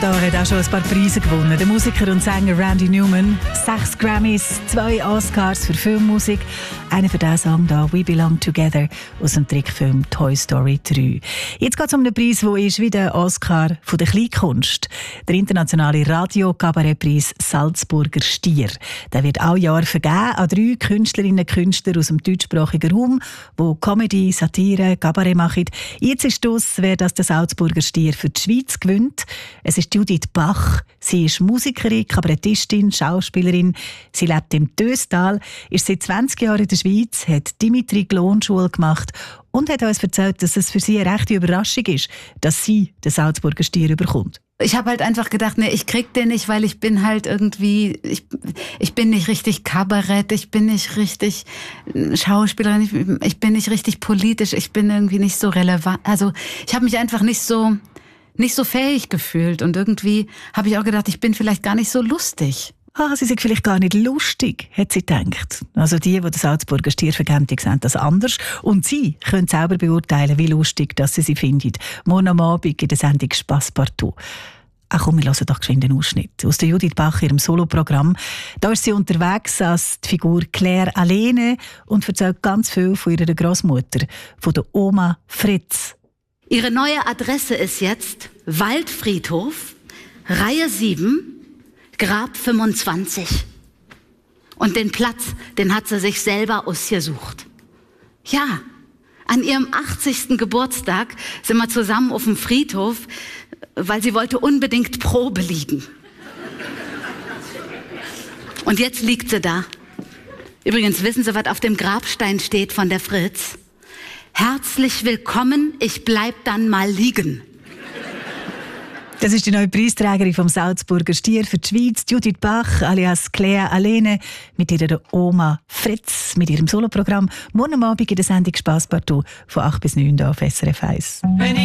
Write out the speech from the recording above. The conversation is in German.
da hat auch schon ein paar Preise gewonnen. Der Musiker und Sänger Randy Newman, 6 Grammys, 2 Oscars für Filmmusik, einer für den Song da «We Belong Together» aus dem Trickfilm «Toy Story 3». Jetzt geht es um einen Preis, der ist wie der Oscar von der Kleinkunst. Der internationale Radio-Kabarettpreis «Salzburger Stier». Der wird auch Jahr vergeben an 3 Künstlerinnen und Künstler aus dem deutschsprachigen Raum, die Comedy, Satire, Kabarett machen. Jetzt ist das, wer das der Salzburger Stier für die Schweiz gewinnt. Es ist Judith Bach. Sie ist Musikerin, Kabarettistin, Schauspielerin. Sie lebt im Töstal, ist seit 20 Jahren in der Schweiz, hat Dimitri-Glon-Schule gemacht und hat uns erzählt, dass es für sie eine rechte Überraschung ist, dass sie den Salzburger Stier bekommt. Ich habe halt einfach gedacht, nee, ich krieg den nicht, weil ich bin halt irgendwie, ich bin nicht richtig Kabarett, ich bin nicht richtig Schauspielerin, ich bin nicht richtig politisch, ich bin irgendwie nicht so relevant. Also ich habe mich einfach nicht so fähig gefühlt und irgendwie habe ich auch gedacht, ich bin vielleicht gar nicht so lustig. Sie sind vielleicht gar nicht lustig, hat sie gedacht. Also die den Salzburger Stier vergeben, die sehen das anders. Und sie können selber beurteilen, wie lustig dass sie finden. Morgen am Abend in der Sendung «Passepartout». Ach komm, wir hören doch geschwind einen Ausschnitt aus der Judith Bach, ihrem Soloprogramm. Da ist sie unterwegs als die Figur Claire Alene und erzählt ganz viel von ihrer Großmutter, von der Oma Fritz. Ihre neue Adresse ist jetzt Waldfriedhof, Reihe 7, Grab 25. Und den Platz, den hat sie sich selber ausgesucht. Ja, an ihrem 80. Geburtstag sind wir zusammen auf dem Friedhof, weil sie wollte unbedingt Probe liegen. Und jetzt liegt sie da. Übrigens, wissen Sie, was auf dem Grabstein steht von der Fritz? Herzlich willkommen, ich bleib dann mal liegen. Das ist die neue Preisträgerin vom Salzburger Stier für die Schweiz, Judith Bach, alias Claire Alene, mit ihrer Oma Fritz, mit ihrem Soloprogramm. Morgen Abend in der Sendung «Passepartout» von 8 bis 9 auf SRF 1.